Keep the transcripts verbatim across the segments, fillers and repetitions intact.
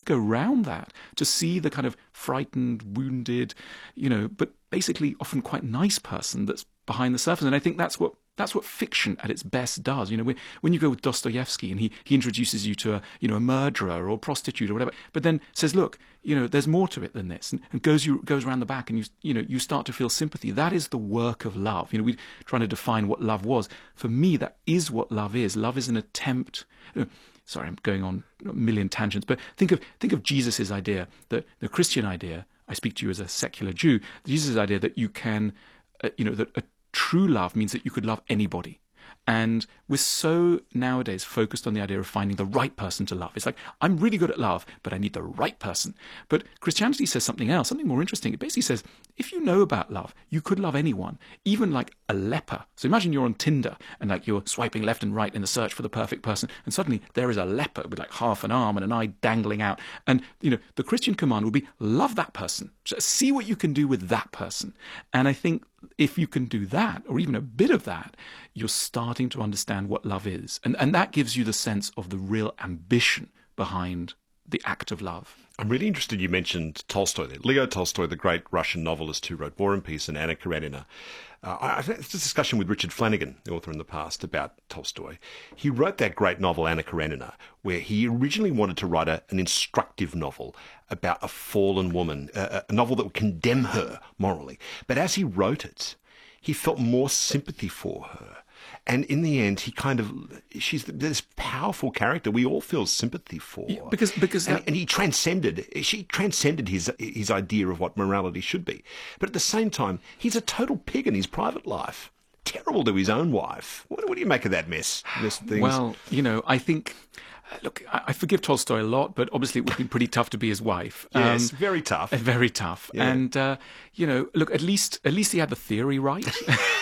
go round that to see the kind of frightened, wounded, you know, but basically often quite nice person that's behind the surface. And I think that's what that's what fiction at its best does. You know, when, when you go with Dostoevsky and he, he introduces you to a, you know, a murderer or a prostitute or whatever, but then says, look, you know, there's more to it than this, and, and goes you goes around the back, and you you know you start to feel sympathy. That is the work of love. You know, we're trying to define what love was. For me, that is what love is. Love is an attempt. You know, sorry, I'm going on a million tangents, but think of think of Jesus's idea, the the Christian idea. I speak to you as a secular Jew. Jesus' idea that you can, uh, you know, that a true love means that you could love anybody. And we're so nowadays focused on the idea of finding the right person to love. It's like, I'm really good at love, but I need the right person. But Christianity says something else, something more interesting. It basically says, if you know about love, you could love anyone, even like a leper. So imagine you're on Tinder and like you're swiping left and right in the search for the perfect person, and suddenly there is a leper with like half an arm and an eye dangling out. And, you know, the Christian command would be, love that person. Just see what you can do with that person. And I think if you can do that, or even a bit of that, you're starting to understand what love is. And and that gives you the sense of the real ambition behind the act of love. I'm really interested you mentioned Tolstoy there. Leo Tolstoy, the great Russian novelist who wrote War and Peace and Anna Karenina. Uh, I've had this discussion with Richard Flanagan, the author in the past, about Tolstoy. He wrote that great novel, Anna Karenina, where he originally wanted to write a, an instructive novel about a fallen woman, a, a novel that would condemn her morally. But as he wrote it, he felt more sympathy for her. And in the end, he kind of, she's this powerful character we all feel sympathy for. Yeah, because because and, that... and he transcended, she transcended his his idea of what morality should be. But at the same time, he's a total pig in his private life. Terrible to his own wife. What, what do you make of that mess? This things? Well, you know, I think... Look, I forgive Tolstoy a lot, but obviously it would be pretty tough to be his wife. Yes, um, very tough. Very tough. Yeah. And, uh, you know, look, at least at least he had the theory right.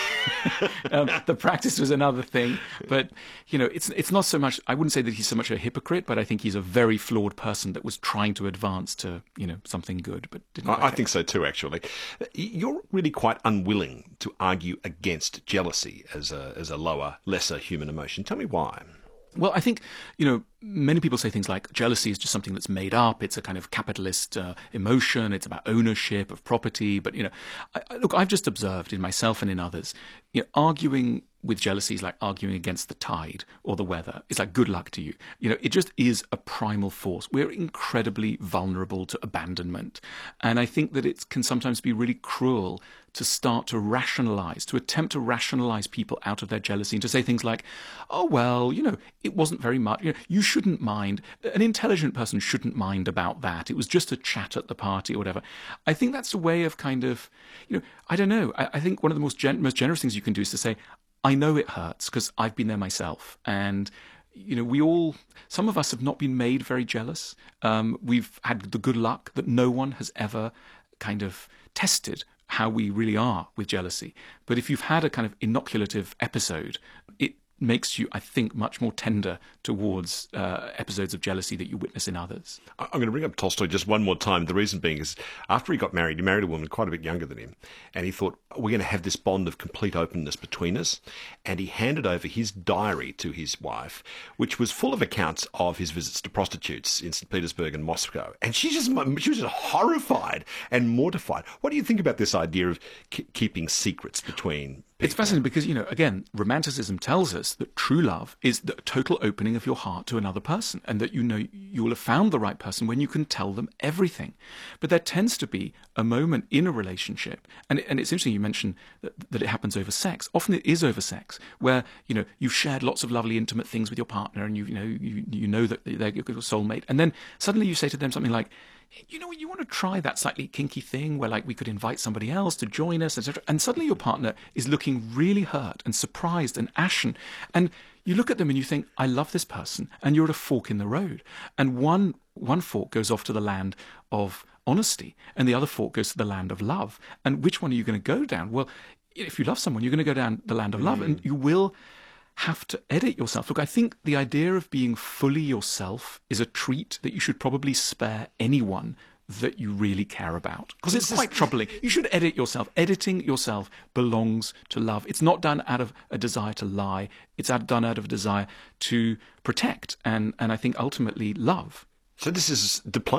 um, the practice was another thing. But, you know, it's it's not so much, I wouldn't say that he's so much a hypocrite, but I think he's a very flawed person that was trying to advance to, you know, something good. But didn't I, I think so too, actually. You're really quite unwilling to argue against jealousy as a, as a lower, lesser human emotion. Tell me why. Well, I think, you know, many people say things like jealousy is just something that's made up. It's a kind of capitalist uh, emotion. It's about ownership of property. But, you know, I, I, look, I've just observed in myself and in others, you know, arguing with jealousy is like arguing against the tide or the weather. It's like, good luck to you. You know, it just is a primal force. We're incredibly vulnerable to abandonment. And I think that it can sometimes be really cruel to start to rationalize, to attempt to rationalize people out of their jealousy and to say things like, oh, well, you know, it wasn't very much. You know, you shouldn't mind. An intelligent person shouldn't mind about that. It was just a chat at the party or whatever. I think that's a way of kind of, you know, I don't know. I, I think one of the most, gen- most generous things you can do is to say, I know it hurts because I've been there myself. And, you know, we all, some of us have not been made very jealous. Um, we've had the good luck that no one has ever kind of tested how we really are with jealousy. But if you've had a kind of inoculative episode, it makes you, I think, much more tender towards uh, episodes of jealousy that you witness in others. I'm going to bring up Tolstoy just one more time. The reason being is after he got married, he married a woman quite a bit younger than him, and he thought, we're going to have this bond of complete openness between us. And he handed over his diary to his wife, which was full of accounts of his visits to prostitutes in Saint Petersburg and Moscow. And she just she was just horrified and mortified. What do you think about this idea of k- keeping secrets between people? It's fascinating because, you know, again, Romanticism tells us that true love is the total opening of your heart to another person, and that, you know, you will have found the right person when you can tell them everything. But there tends to be a moment in a relationship, and, and it's interesting you mentioned that, that it happens over sex. Often it is over sex, where, you know, you've shared lots of lovely, intimate things with your partner, and you, you know, you, you know that they're your soulmate, and then suddenly you say to them something like, you know, you want to try that slightly kinky thing where, like, we could invite somebody else to join us, et cetera. And suddenly your partner is looking really hurt and surprised and ashen. And you look at them and you think, I love this person. And you're at a fork in the road. And one one fork goes off to the land of honesty, and the other fork goes to the land of love. And which one are you going to go down? Well, if you love someone, you're going to go down the land of love, mm. and you will have to edit yourself. Look, I think the idea of being fully yourself is a treat that you should probably spare anyone that you really care about, because it's quite troubling. You should edit yourself. Editing yourself belongs to love. It's not done out of a desire to lie. It's done out of a desire to protect and, and I think ultimately love. So this is diplomacy.